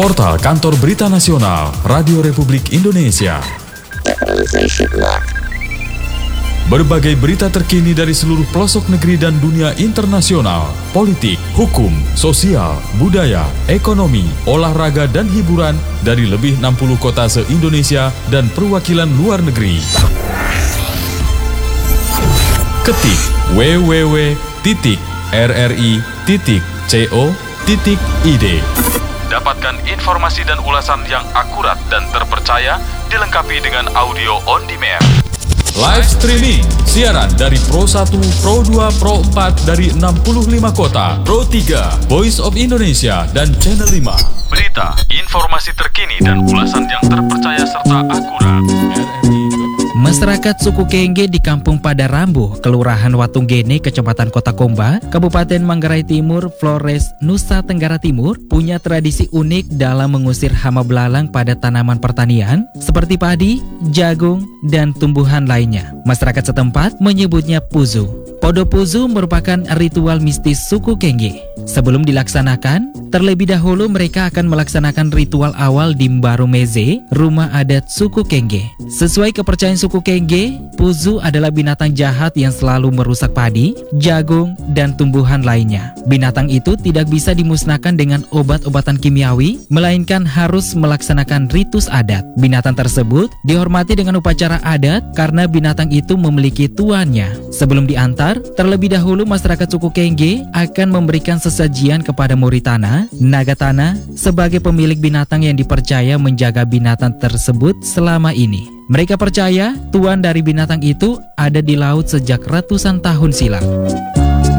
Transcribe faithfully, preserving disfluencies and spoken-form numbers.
Portal Kantor Berita Nasional Radio Republik Indonesia. Berbagai berita terkini dari seluruh pelosok negeri dan dunia internasional, politik, hukum, sosial, budaya, ekonomi, olahraga, dan hiburan dari lebih enam puluh kota se-Indonesia dan perwakilan luar negeri. Ketik w w w titik r r i titik co titik i d. Dapatkan informasi dan ulasan yang akurat dan terpercaya, dilengkapi dengan audio on demand. Live streaming, siaran dari Pro satu, Pro dua, Pro empat dari enam puluh lima kota, Pro tiga, Voice of Indonesia, dan Channel lima. Berita, informasi terkini, dan ulasan yang terpercaya serta akurat. Masyarakat suku Kengge di Kampung Padarambu, Kelurahan Watunggene, Kecamatan Kota Komba, Kabupaten Manggarai Timur, Flores, Nusa Tenggara Timur, punya tradisi unik dalam mengusir hama belalang pada tanaman pertanian seperti padi, jagung, dan tumbuhan lainnya. Masyarakat setempat menyebutnya puzu. Podo puzu merupakan ritual mistis suku Kengge. Sebelum dilaksanakan, terlebih dahulu mereka akan melaksanakan ritual awal di Mbaru Meze, rumah adat suku Kengge. Sesuai kepercayaan suku Kengge, puzu adalah binatang jahat yang selalu merusak padi, jagung, dan tumbuhan lainnya. Binatang itu tidak bisa dimusnahkan dengan obat-obatan kimiawi, melainkan harus melaksanakan ritus adat. Binatang tersebut dihormati dengan upacara adat karena binatang itu memiliki tuannya. Sebelum diantar, terlebih dahulu masyarakat suku Kengge akan memberikan sesajian kepada Muritana, naga tanah, sebagai pemilik binatang yang dipercaya menjaga binatang tersebut selama ini. Mereka percaya tuan dari binatang itu ada di laut sejak ratusan tahun silam.